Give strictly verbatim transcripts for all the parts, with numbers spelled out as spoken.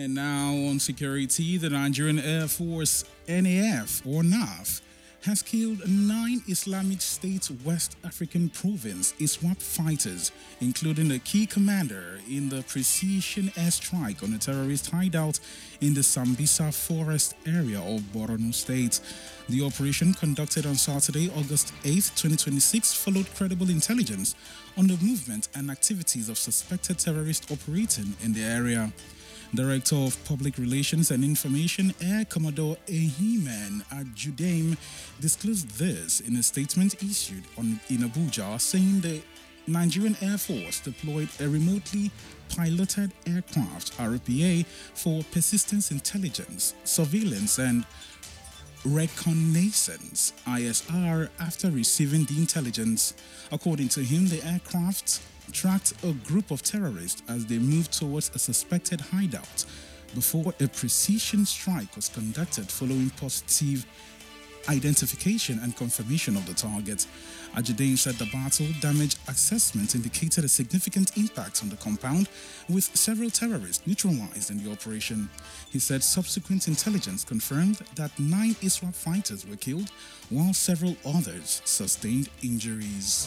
And now on security, the Nigerian Air Force N A F or N A F has killed nine Islamic State West African province ISWAP fighters, including the key commander in the precision airstrike on a terrorist hideout in the Sambisa forest area of Borno State. The operation, conducted on Saturday, August eighth, twenty twenty-six, followed credible intelligence on the movement and activities of suspected terrorists operating in the area. Director of Public Relations and Information, Air Commodore Ehimen Ajudaim, disclosed this in a statement issued on, in Abuja, saying the Nigerian Air Force deployed a remotely piloted aircraft, R P A, for persistence intelligence, surveillance, and reconnaissance, I S R, after receiving the intelligence. According to him, the aircraft tracked a group of terrorists as they moved towards a suspected hideout before a precision strike was conducted following positive identification and confirmation of the target. Ajudain said the battle damage assessment indicated a significant impact on the compound, with several terrorists neutralized in the operation. He said subsequent intelligence confirmed that nine ISWAP fighters were killed, while several others sustained injuries.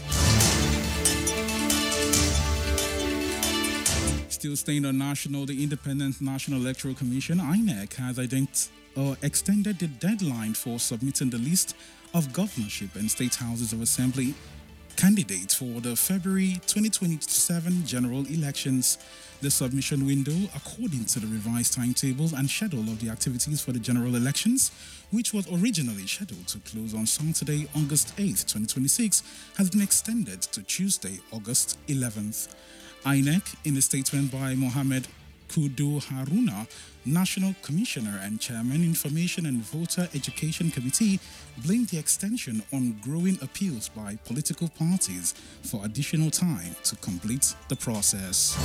Still staying on national, the Independent National Electoral Commission, I N E C, has ident- uh, extended the deadline for submitting the list of governorship and state houses of assembly candidates for the February twenty twenty-seven general elections. The submission window, according to the revised timetable and schedule of the activities for the general elections, which was originally scheduled to close on Saturday, August eighth, twenty twenty-six, has been extended to Tuesday, August eleventh. I N E C, in a statement by Mohammed Kudu Haruna, National Commissioner and Chairman, Information and Voter Education Committee, blamed the extension on growing appeals by political parties for additional time to complete the process.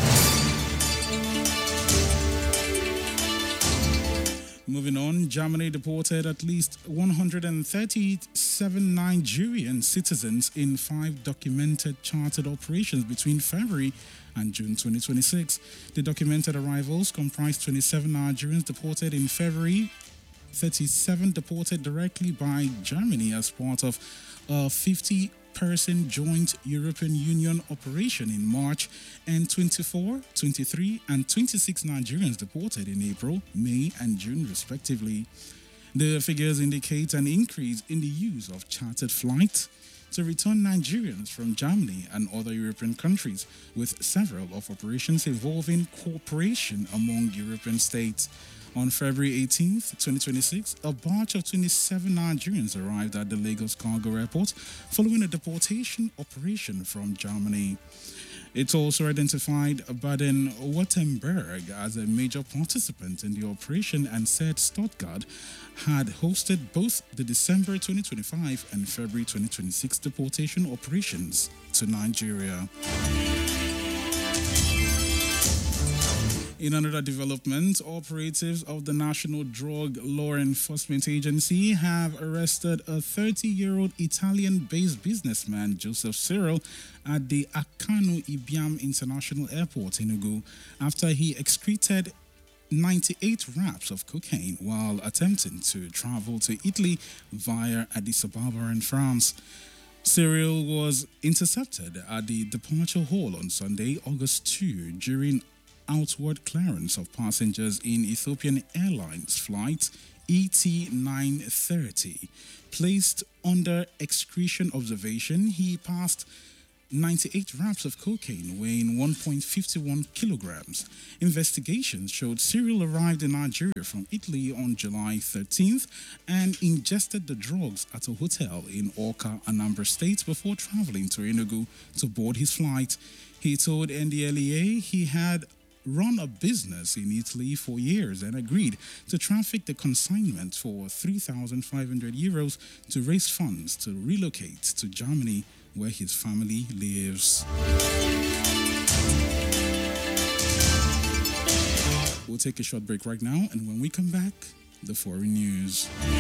Moving on, Germany deported at least one hundred thirty-seven Nigerian citizens in five documented chartered operations between February and June twenty twenty-six. The documented arrivals comprised twenty-seven Nigerians deported in February, thirty-seven deported directly by Germany as part of a fifty-person joint European Union operation in March, and twenty-four, twenty-three, and twenty-six Nigerians deported in April, May, and June, respectively. The figures indicate an increase in the use of chartered flights to return Nigerians from Germany and other European countries, with several of operations involving cooperation among European states. On February eighteenth, twenty twenty-six, a batch of twenty-seven Nigerians arrived at the Lagos Cargo Airport following a deportation operation from Germany. It also identified Baden-Württemberg as a major participant in the operation and said Stuttgart had hosted both the December twenty twenty-five and February twenty twenty-six deportation operations to Nigeria. In another development, operatives of the National Drug Law Enforcement Agency have arrested a thirty-year-old Italian-based businessman, Joseph Cyril, at the Akanu Ibiam International Airport in Enugu after he excreted ninety-eight wraps of cocaine while attempting to travel to Italy via Addis Ababa in France. Cyril was intercepted at the departure hall on Sunday, August second, during outward clearance of passengers in Ethiopian Airlines flight E T nine thirty. Placed under excretion observation, he passed ninety-eight wraps of cocaine weighing one point five one kilograms. Investigations showed Cyril arrived in Nigeria from Italy on July thirteenth and ingested the drugs at a hotel in Awka, Anambra State, before traveling to Enugu to board his flight. He told N D L E A he had run a business in Italy for years and agreed to traffic the consignment for three thousand five hundred euros to raise funds to relocate to Germany, where his family lives. We'll take a short break right now, and when we come back, the foreign news.